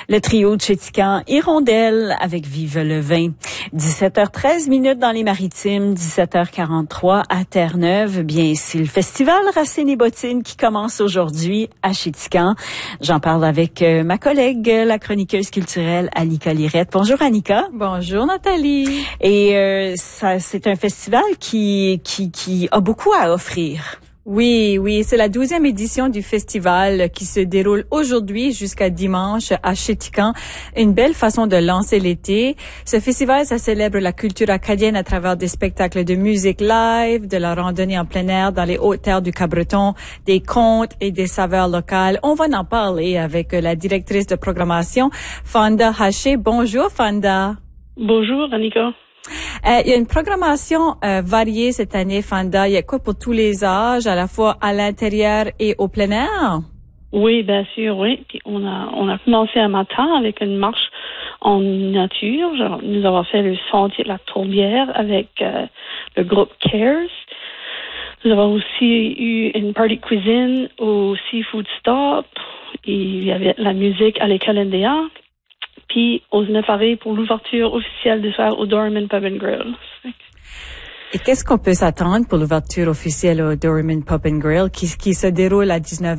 Le trio de Chéticamp, Hirondelle avec Vive le vin. 17h13 dans les Maritimes, 17h43 à Terre-Neuve. Bien, c'est le festival Racines et Bottines qui commence aujourd'hui à Chéticamp. J'en parle avec ma collègue, la chroniqueuse culturelle Annika Lirette. Bonjour Annika. Bonjour Nathalie. Et c'est un festival qui a beaucoup à offrir. Oui, c'est la 12e édition du festival qui se déroule aujourd'hui jusqu'à dimanche à Chéticamp. Une belle façon de lancer l'été. Ce festival, ça célèbre la culture acadienne à travers des spectacles de musique live, de la randonnée en plein air dans les hautes terres du Cabreton, des contes et des saveurs locales. On va en parler avec la directrice de programmation, Fanda Haché. Bonjour Fanda. Bonjour Annika. Il y a une programmation variée cette année, Fanda. Il y a quoi pour tous les âges, à la fois à l'intérieur et au plein air? Oui, bien sûr, oui. Puis on a commencé un matin avec une marche en nature. Genre, nous avons fait le sentier de la Tourbière avec le groupe CARES. Nous avons aussi eu une party cuisine au Seafood Stop. Il y avait la musique à l'école NDA. Puis aux Nefaré pour l'ouverture officielle du soir au Doorman Pub and Grill. Et qu'est-ce qu'on peut s'attendre pour l'ouverture officielle au Doorman Pub and Grill qui se déroule à 19h?